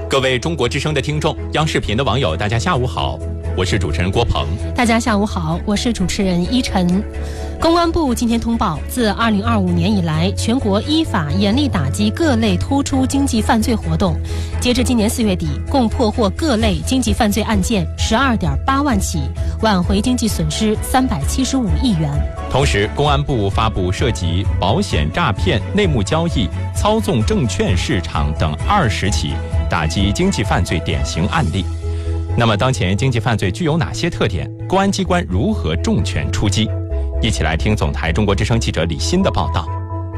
各位中国之声的听众，央视频的网友，大家下午好，我是主持人郭鹏。 大家下午好，我是主持人依晨。公安部今天通报，自2025年以来，全国依法严厉打击各类突出经济犯罪活动。截至今年4月底，共破获各类经济犯罪案件12.8万起，挽回经济损失375亿元。 同时，公安部发布涉及保险诈骗、内幕交易、操纵证券市场等20起打击经济犯罪典型案例。那么，当前经济犯罪具有哪些特点？公安机关如何重拳出击？一起来听总台中国之声记者李欣的报道。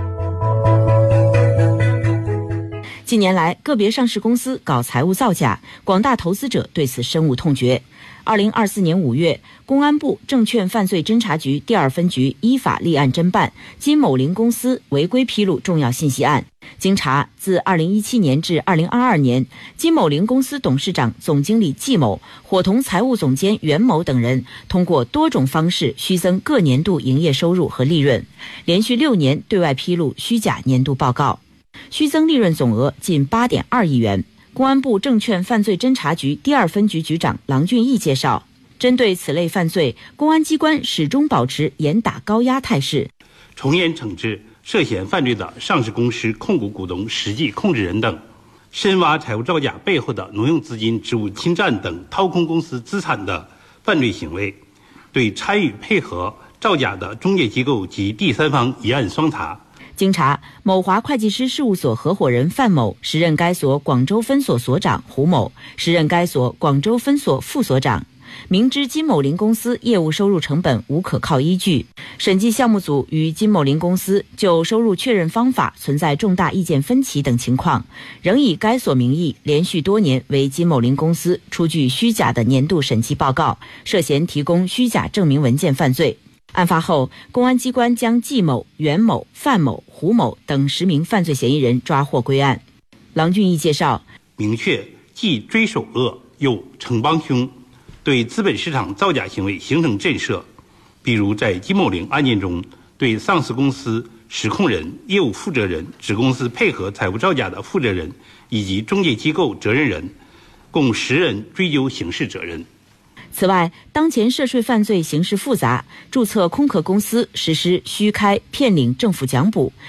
近年来，个别上市公司搞财务造假，广大投资者对此深恶痛绝。2024年5月，公安部证券犯罪侦查局第2分局依法立案侦办金某林公司违规披露重要信息案。经查，自2017年至2022年，金某林公司董事长、总经理季某伙同财务总监袁某等人，通过多种方式虚增各年度营业收入和利润，连续6年对外披露虚假年度报告，虚增利润总额近8.2亿元。公安部证券犯罪侦查局第2分局局长郎俊义介绍，针对此类犯罪，公安机关始终保持严打高压态势， 从严惩治涉嫌犯罪的上市公司控股股东、实际控制人等，深挖财务造假背后的挪用资金、职务侵占等掏空公司资产的犯罪行为，对参与配合造假的中介机构及第三方一案双查。 经查，某华会计师事务所合伙人范某时任该所广州分所所长，胡某时任该所广州分所副所长。明知金某林公司业务收入成本无可靠依据，审计项目组与金某林公司就收入确认方法存在重大意见分歧等情况，仍以该所名义连续多年为金某林公司出具虚假的年度审计报告，涉嫌提供虚假证明文件犯罪。案发后，公安机关将季某、袁某、范某、胡某等10名犯罪嫌疑人抓获归案。郎俊义介绍， 明确既追首恶又惩帮凶，对资本市场造假行为形成震慑。比如在金某林案件中，对上市公司实控人、业务负责人、子公司配合财务造假的负责人以及中介机构责任人共10人追究刑事责任。 此外，当前涉税犯罪形势复杂，注册空壳公司实施虚开、骗领政府奖补，